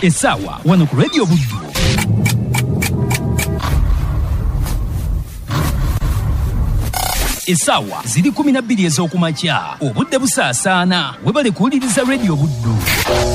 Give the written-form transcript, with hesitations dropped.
essaawa wano ku Radio Buddu. Essaawa ziri 12 ez'okumakya, obudde busaasaana. Webale kuwuliriza Radio Buddu.